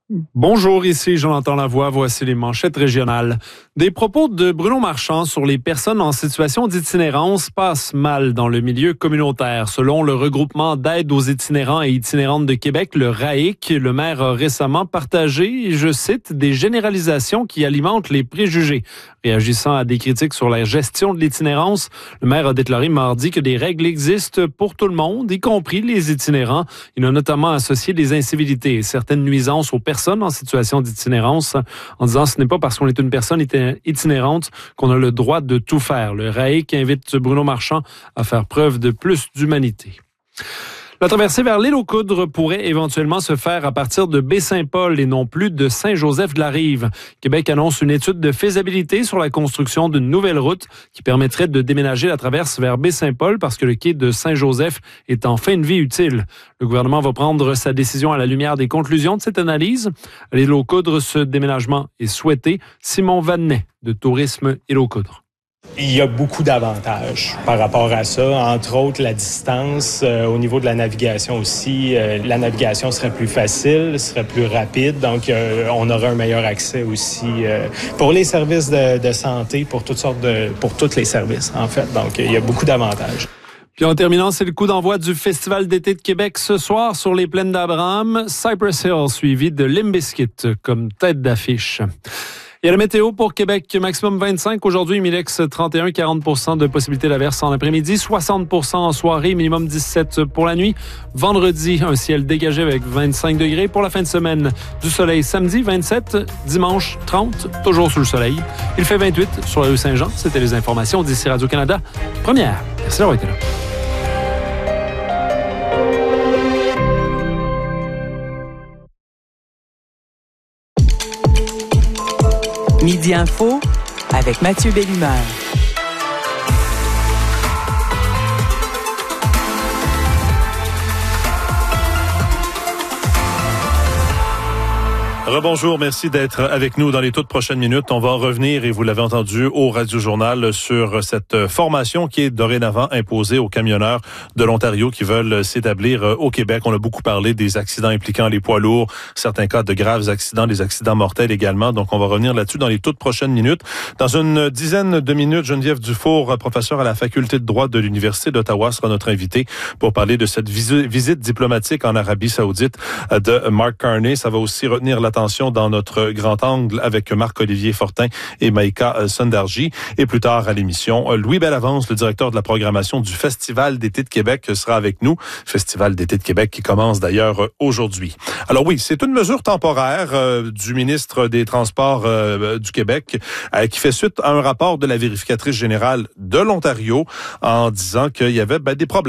Bonjour, ici Jonathan Lavoie, voici les manchettes régionales. Des propos de Bruno Marchand sur les personnes en situation d'itinérance passent mal dans le milieu communautaire. Selon le regroupement d'aide aux itinérants et itinérantes de Québec, le RAIC, le maire a récemment partagé, je cite, des généralisations qui alimentent les préjugés. Réagissant à des critiques sur la gestion de l'itinérance, le maire a déclaré mardi que des règles existent pour tout le monde, y compris les itinérants. Il a notamment associé des incivilités et certaines nuisances aux personnes en situation d'itinérance, en disant ce n'est pas parce qu'on est une personne itinérante qu'on a le droit de tout faire. Le RAIC invite Bruno Marchand à faire preuve de plus d'humanité. La traversée vers l'île aux Coudres pourrait éventuellement se faire à partir de Baie-Saint-Paul et non plus de Saint-Joseph-de-la-Rive. Québec annonce une étude de faisabilité sur la construction d'une nouvelle route qui permettrait de déménager la traverse vers Baie-Saint-Paul parce que le quai de Saint-Joseph est en fin de vie utile. Le gouvernement va prendre sa décision à la lumière des conclusions de cette analyse. À l'île aux Coudres, ce déménagement est souhaité. Simon Vadnet de Tourisme Île aux Coudres. Il y a beaucoup d'avantages par rapport à ça, entre autres la distance, au niveau de la navigation aussi. La navigation serait plus facile, serait plus rapide, donc on aurait un meilleur accès aussi pour les services de santé, pour tous les services en fait. Donc il y a beaucoup d'avantages. Puis en terminant, c'est le coup d'envoi du Festival d'été de Québec ce soir sur les plaines d'Abraham. Cypress Hill suivi de Limp Bizkit comme tête d'affiche. Il y a la météo pour Québec, maximum 25. Aujourd'hui, Milex 31, 40% de possibilité d'averse en après-midi, 60% en soirée, minimum 17 pour la nuit. Vendredi, un ciel dégagé avec 25 degrés. Pour la fin de semaine, du soleil samedi, 27. Dimanche, 30, toujours sous le soleil. Il fait 28 sur la rue Saint-Jean. C'était les informations d'ici Radio-Canada. Première. Merci d'avoir été là. Midi Info avec Mathieu Bellumeur. Rebonjour, merci d'être avec nous dans les toutes prochaines minutes. On va revenir, et vous l'avez entendu, au Radio-Journal sur cette formation qui est dorénavant imposée aux camionneurs de l'Ontario qui veulent s'établir au Québec. On a beaucoup parlé des accidents impliquant les poids lourds, certains cas de graves accidents, des accidents mortels également. Donc, on va revenir là-dessus dans les toutes prochaines minutes. Dans une dizaine de minutes, Geneviève Dufour, professeure à la Faculté de droit de l'Université d'Ottawa, sera notre invitée pour parler de cette visite diplomatique en Arabie Saoudite de Mark Carney. Ça va aussi retenir l'attention dans notre grand angle avec Marc-Olivier Fortin et Maïka Sundarji. Et plus tard à l'émission, Louis Bellavance, le directeur de la programmation du Festival d'été de Québec, sera avec nous. Festival d'été de Québec qui commence d'ailleurs aujourd'hui. Alors oui, c'est une mesure temporaire du ministre des Transports du Québec qui fait suite à un rapport de la vérificatrice générale de l'Ontario en disant qu'il y avait des problèmes